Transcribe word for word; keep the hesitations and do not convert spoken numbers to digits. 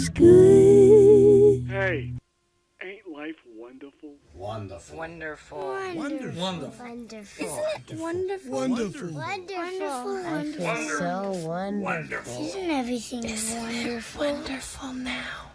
good. Hey, ain't life wonderful? Wonderful. Wonderful. Wonderful. Wonderful. Wonderful. Isn't it wonderful? Wonderful. Wonderful. I feel so wonderful. Isn't everything wonderful? Wonderful now.